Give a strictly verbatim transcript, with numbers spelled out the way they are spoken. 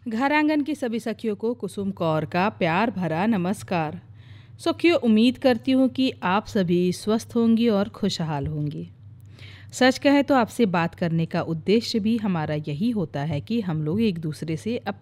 घर आंगन की सभी सखियों को कुसुम कौर का प्यार भरा नमस्कार। सखियों, उम्मीद करती हूँ कि आप सभी स्वस्थ होंगी और खुशहाल होंगी। सच कहें तो आपसे बात करने का उद्देश्य भी हमारा यही होता है कि हम लोग एक दूसरे से